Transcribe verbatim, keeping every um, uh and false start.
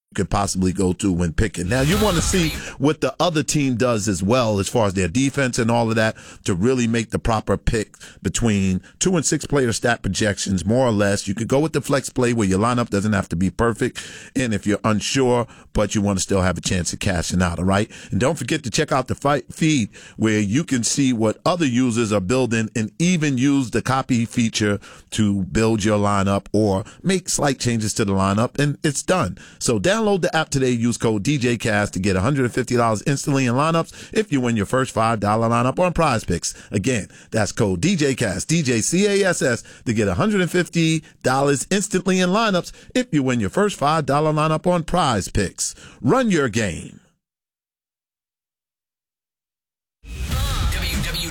could possibly go to when picking. Now, you want to see what the other team does as well, as far as their defense and all of that, to really make the proper pick between two and six player stat projections, more or less. You could go with the flex play where your lineup doesn't have to be perfect. And if you're unsure, but you want to still have a chance of cashing out, all right? And don't forget to check out the fight feed where you can see what other users are building and even use the copy feature to build your lineup or make slight changes to the lineup, and it's done. So download the app today. Use code D J Cast to get one hundred fifty dollars instantly in lineups if you win your first five dollar lineup on Prize Picks. Again, that's code D J Cast, D J C A S S, to get one hundred fifty dollars instantly in lineups if you win your first five dollar lineup on Prize Picks. Run your game.